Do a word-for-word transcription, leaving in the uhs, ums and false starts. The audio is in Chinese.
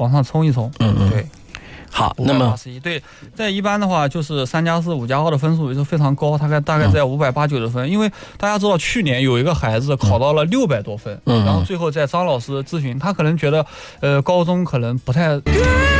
往上冲一冲。 嗯嗯， 对。 好，那么对，在一般的话，就是三加四、五加二的分数也是非常高，大概大概在五百八九十分。因为大家知道，去年有一个孩子考到了六百多分， 嗯， 然后最后在张老师咨询，他可能觉得，呃，高中可能不太。